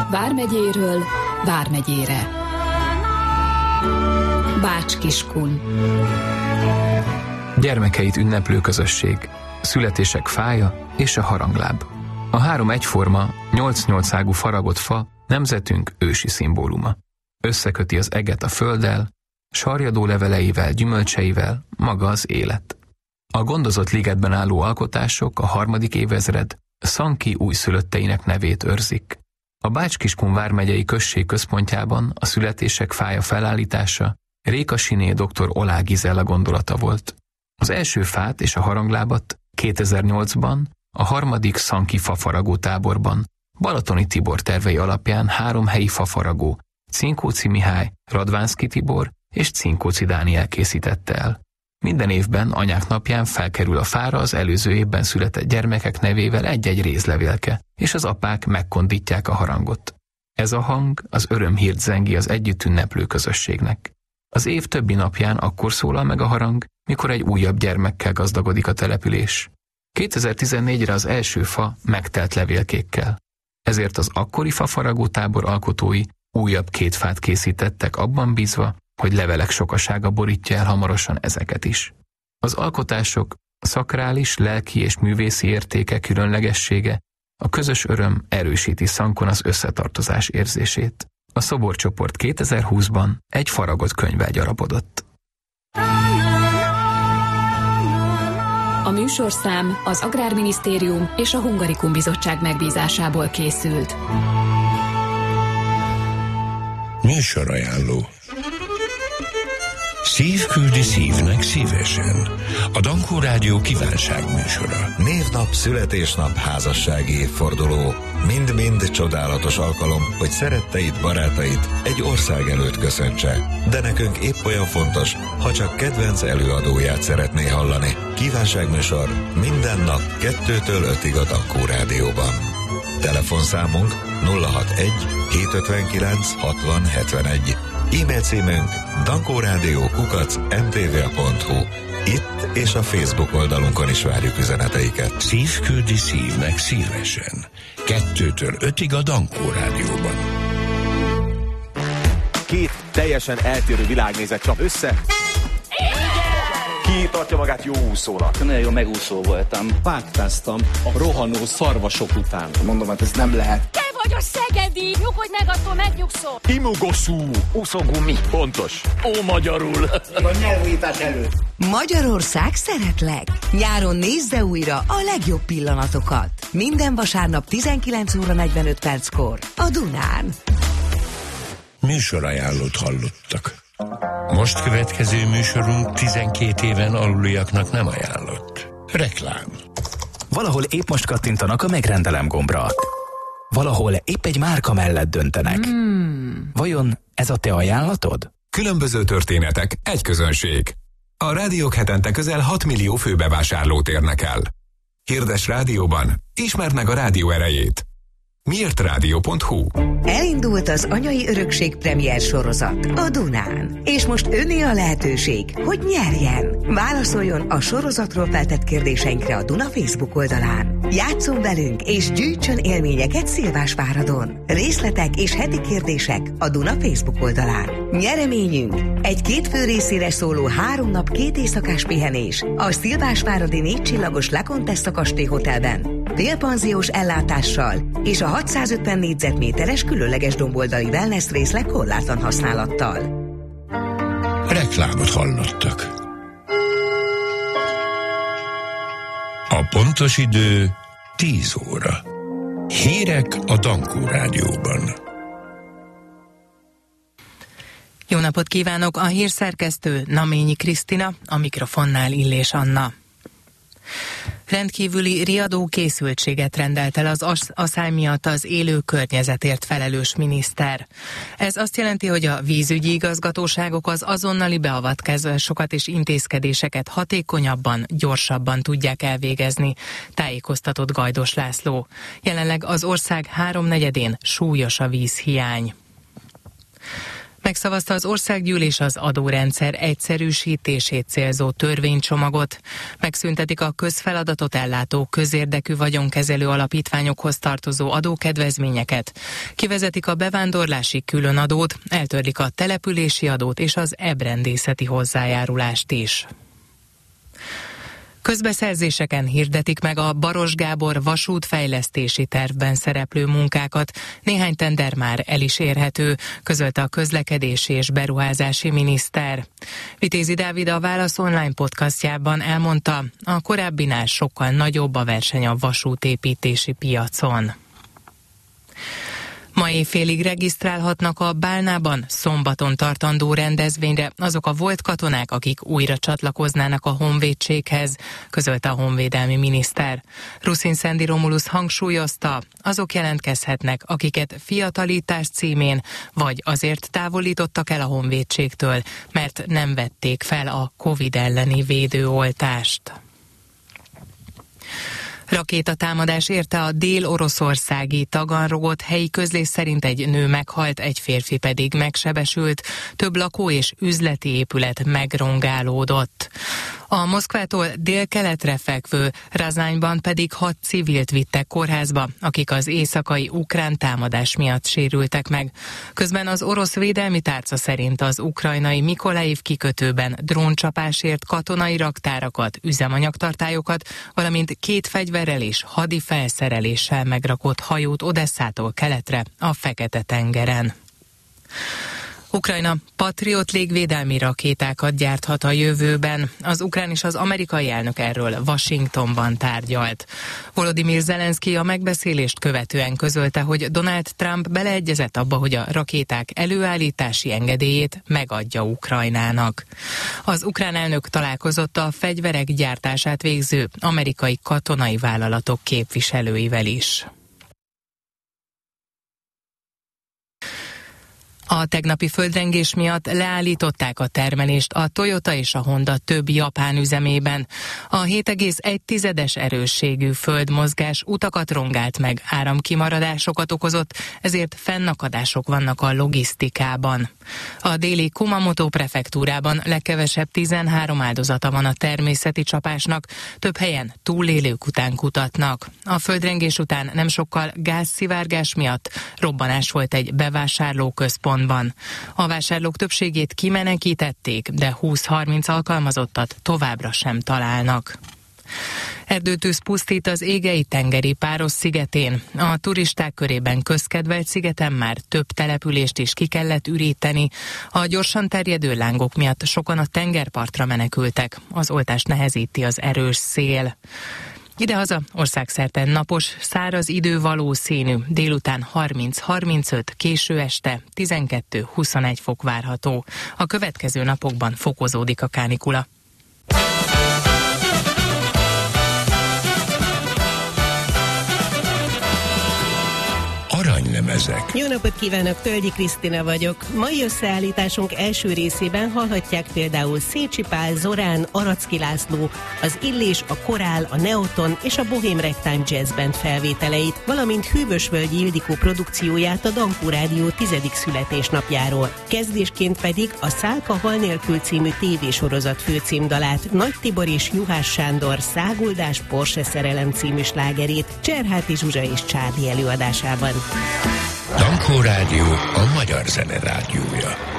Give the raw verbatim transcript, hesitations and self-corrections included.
Vármegyéről Vármegyére. Bács-Kiskun. Gyermekeit ünneplő közösség, születések fája és a harangláb. A három egyforma, nyolc-nyolcágú faragott fa nemzetünk ősi szimbóluma. Összeköti az eget a földdel, sarjadó leveleivel, gyümölcseivel, maga az élet. A gondozott ligetben álló alkotások a harmadik évezred Szanki újszülötteinek nevét őrzik. A Bács-Kiskun vármegyei község központjában a születések fája felállítása Réka Siné doktor Olá Gizella gondolata volt. Az első fát és a haranglábat kétezer-nyolcban a harmadik Szanki fafaragó táborban Balatoni Tibor tervei alapján három helyi fafaragó, Cinkóci Mihály, Radvánszky Tibor és Cinkóci Dániel készítette el. Minden évben anyák napján felkerül a fára az előző évben született gyermekek nevével egy-egy rézlevélke, és az apák megkondítják a harangot. Ez a hang az örömhírt zengi az együtt ünneplő közösségnek. Az év többi napján akkor szólal meg a harang, mikor egy újabb gyermekkel gazdagodik a település. kétezer-tizennégyre az első fa megtelt levélkékkel. Ezért az akkori fafaragó tábor alkotói újabb két fát készítettek abban bízva, hogy levelek sokasága borítja el hamarosan ezeket is. Az alkotások szakrális, lelki és művészi értéke különlegessége, a közös öröm erősíti Szankon az összetartozás érzését. A szoborcsoport kétezer-húszban egy faragott könyvvel gyarapodott. A műsorszám az Agrárminisztérium és a Hungarikum Bizottság megbízásából készült. Műsorajánló. Szív küldi szívnek szívesen. A Dankó Rádió kívánságműsora. Névnap, születésnap, házassági évforduló. Mind-mind csodálatos alkalom, hogy szeretteit, barátait egy ország előtt köszöntse. De nekünk épp olyan fontos, ha csak kedvenc előadóját szeretné hallani. Kívánságműsor minden nap kettőtől ötig a Dankó Rádióban. Telefonszámunk nulla hatvanegy hétszázötvenkilenc hatvan hetvenegy. E-mail címünk dankórádió kukac em té vé pont hu. Itt és a Facebook oldalunkon is várjuk üzeneteiket. Szív küldi szívnek szívesen. Kettőtől ötig a Dankó Rádióban. Két teljesen eltérő világnézet csap össze. Ki tartja magát jó úszónak? Nagyon jó megúszó voltam. Páktáztam a rohanó szarvasok után. Mondom, hát ez nem lehet. Te vagy a szegedi! Nyugodj meg, attól megnyugszol! Imugosú! Úszógumi! Pontos! Ó, magyarul! A nyelvújítás előtt. Magyarország szeretlek! Nyáron nézze újra a legjobb pillanatokat. Minden vasárnap tizenkilenc óra negyvenöt perckor a Dunán. Műsorajánlót hallottak. Most következő műsorunk tizenkét éven aluliaknak nem ajánlott. Reklám. Valahol épp most kattintanak a megrendelem gombra. Valahol épp egy márka mellett döntenek. Hmm. Vajon ez a te ajánlatod? Különböző történetek, egy közönség. A rádiók hetente közel hat millió főbevásárlót érnek el. Hirdess rádióban, ismerd meg a rádió erejét. miért rádió pont hu. Elindult az Anyai Örökség premier sorozat a Dunán. És most öné a lehetőség, hogy nyerjen. Válaszoljon a sorozatról feltett kérdéseinkre a Duna Facebook oldalán. Játsszon velünk és gyűjtsön élményeket Szilvásváradon. Részletek és heti kérdések a Duna Facebook oldalán. Nyereményünk egy két fő részére szóló három nap két éjszakás pihenés a Szilvásváradi négy csillagos La Contessa kastély hotelben. Félpanziós ellátással és a hatszázötven négyzetméteres különleges domboldali wellness részleg korlátlan használattal. Reklámot hallottak. A pontos idő tíz óra. Hírek a Dankó Rádióban. Jó napot kívánok! A hírszerkesztő Naményi Krisztina, a mikrofonnál Illés Anna. Rendkívüli riadó készültséget rendelt el az asszály miatt az élő környezetért felelős miniszter. Ez azt jelenti, hogy a vízügyi igazgatóságok az azonnali beavatkozásokat és intézkedéseket hatékonyabban, gyorsabban tudják elvégezni, tájékoztatott Gajdos László. Jelenleg az ország háromnegyedén súlyos a vízhiány. Megszavazta az országgyűlés az adórendszer egyszerűsítését célzó törvénycsomagot. Megszüntetik a közfeladatot ellátó közérdekű vagyonkezelő alapítványokhoz tartozó adókedvezményeket. Kivezetik a bevándorlási különadót, eltörlik a települési adót és az ebrendészeti hozzájárulást is. Közbeszerzéseken hirdetik meg a Baros Gábor vasútfejlesztési tervben szereplő munkákat. Néhány tender már el is érhető, közölte a közlekedési és beruházási miniszter. Vitézi Dávid a Válasz online podcastjában elmondta, a korábbinál sokkal nagyobb a verseny a vasútépítési piacon. Ma éjfélig regisztrálhatnak a Bálnában szombaton tartandó rendezvényre azok a volt katonák, akik újra csatlakoznának a honvédséghez, közölte a honvédelmi miniszter. Ruszin Szendi Romulusz hangsúlyozta, azok jelentkezhetnek, akiket fiatalítás címén vagy azért távolítottak el a honvédségtől, mert nem vették fel a Covid elleni védőoltást. Rakétatámadás érte a dél-oroszországi Taganrogot, helyi közlés szerint egy nő meghalt, egy férfi pedig megsebesült, több lakó és üzleti épület megrongálódott. A Moszkvától délkeletre fekvő Razányban pedig hat civilt vittek kórházba, akik az éjszakai ukrán támadás miatt sérültek meg. Közben az orosz védelmi tárca szerint az ukrajnai Mikolaiv kikötőben dróncsapásért katonai raktárakat, üzemanyagtartályokat, valamint két fegyverrel és hadi felszereléssel megrakott hajót Odesszától keletre a Fekete-tengeren. Ukrajna Patriot légvédelmi rakétákat gyárthat a jövőben. Az ukrán és az amerikai elnök erről Washingtonban tárgyalt. Volodymyr Zelenszky a megbeszélést követően közölte, hogy Donald Trump beleegyezett abba, hogy a rakéták előállítási engedélyét megadja Ukrajnának. Az ukrán elnök találkozott a fegyverek gyártását végző amerikai katonai vállalatok képviselőivel is. A tegnapi földrengés miatt leállították a termelést a Toyota és a Honda több japán üzemében. A hét egész egy tizedes erősségű földmozgás utakat rongált meg, áramkimaradásokat okozott, ezért fennakadások vannak a logisztikában. A déli Kumamoto prefektúrában legkevesebb tizenhárom áldozata van a természeti csapásnak, több helyen túlélők után kutatnak. A földrengés után nem sokkal gázszivárgás miatt robbanás volt egy bevásárlóközpont. A vásárlók többségét kimenekítették, de húsz-harminc alkalmazottat továbbra sem találnak. Erdőtűz pusztít az égei tengeri Páros szigetén. A turisták körében közkedvelt szigeten már több települést is ki kellett üríteni. A gyorsan terjedő lángok miatt sokan a tengerpartra menekültek. Az oltást nehezíti az erős szél. Idehaza országszerte napos, száraz idő valószínű, délután harminc-harmincöt, késő este tizenkettő-huszonegy fok várható. A következő napokban fokozódik a kánikula. Aranylemezek. Jó napot kívánok, Tölgyi Krisztina vagyok. Mai összeállításunk első részében hallhatják például Szécsi Pál, Zorán, Aracki László, az Illés, a Korál, a Neoton és a Bohém Ragtime Jazz Band felvételeit, valamint Hűvösvölgyi Ildikó produkcióját a Dankó Rádió tizedik születésnapjáról. Kezdésként pedig a Szálka hal nélkül című tévésorozat főcímdalát, Nagy Tibor és Juhás Sándor Száguldás Porsche szerelem című slágerét Cserháti Zsuzsa és Csárli előadásában. Dankó Rádió, a magyar zene rádiója.